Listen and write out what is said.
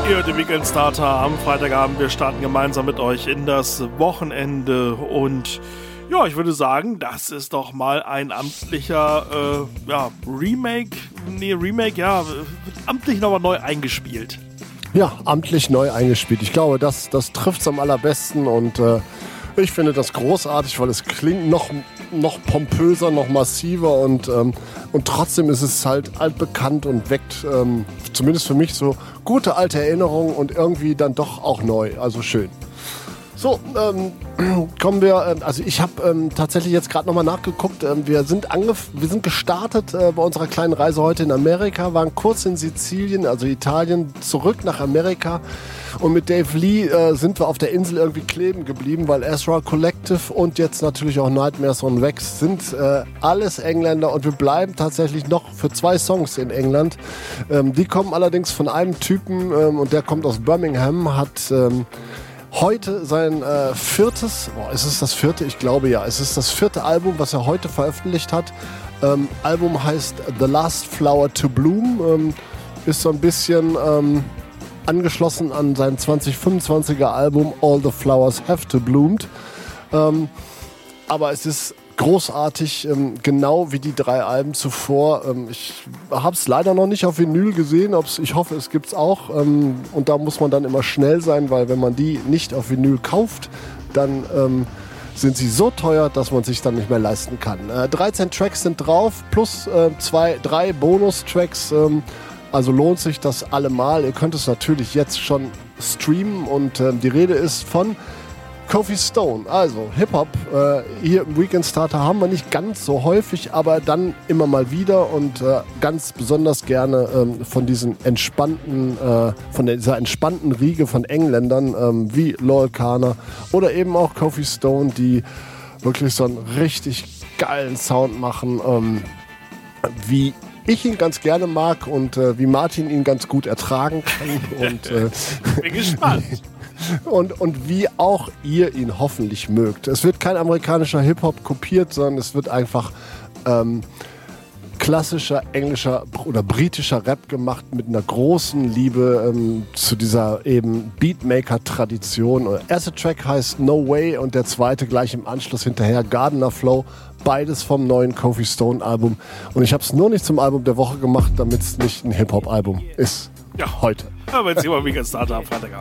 Ihr die Weekend Starter am Freitagabend. Wir starten gemeinsam mit euch in das Wochenende und ja, ich würde sagen, das ist doch mal ein amtlicher Remake, amtlich nochmal neu eingespielt. Ja, amtlich neu eingespielt. Ich glaube, das trifft es am allerbesten und ich finde das großartig, weil es klingt noch pompöser, noch massiver und trotzdem ist es halt altbekannt und weckt zumindest für mich so gute alte Erinnerungen und irgendwie dann doch auch neu, also schön. So, kommen wir, also ich habe tatsächlich jetzt gerade nochmal nachgeguckt, wir sind gestartet bei unserer kleinen Reise heute in Amerika, waren kurz in Sizilien, also Italien, zurück nach Amerika und mit Dave Lee sind wir auf der Insel irgendwie kleben geblieben, weil Ezra Collective und jetzt natürlich auch Nightmares on Wax sind alles Engländer und wir bleiben tatsächlich noch für 2 Songs in England. Die kommen allerdings von einem Typen und der kommt aus Birmingham, hat heute sein viertes, ist es das vierte? Ich glaube ja, es ist das 4. Album, was er heute veröffentlicht hat. Album heißt The Last Flower to Bloom, ist so ein bisschen angeschlossen an sein 2025er Album All the Flowers Have to Bloomed. Aber es ist großartig, genau wie die 3 Alben zuvor. Ich habe es leider noch nicht auf Vinyl gesehen, ich hoffe, es gibt es auch. Und da muss man dann immer schnell sein, weil wenn man die nicht auf Vinyl kauft, dann sind sie so teuer, dass man sich dann nicht mehr leisten kann. 13 Tracks sind drauf, plus 3 Bonus-Tracks. Also lohnt sich das allemal. Ihr könnt es natürlich jetzt schon streamen und die Rede ist von Kofi Stone, also Hip-Hop, hier im Weekend Starter haben wir nicht ganz so häufig, aber dann immer mal wieder und ganz besonders gerne von dieser entspannten Riege von Engländern wie Loyle Carner oder eben auch Kofi Stone, die wirklich so einen richtig geilen Sound machen, wie ich ihn ganz gerne mag und wie Martin ihn ganz gut ertragen kann. Und, bin gespannt. Und wie auch ihr ihn hoffentlich mögt. Es wird kein amerikanischer Hip-Hop kopiert, sondern es wird einfach klassischer englischer oder britischer Rap gemacht mit einer großen Liebe zu dieser eben Beatmaker-Tradition. Der erste Track heißt No Way und der zweite gleich im Anschluss hinterher Gardener Flow. Beides vom neuen Kofi Stone Album. Und ich habe es nur nicht zum Album der Woche gemacht, damit es nicht ein Hip-Hop-Album ist. Ja, heute. Aber jetzt hier mal Weekend Starter am Freitagabend.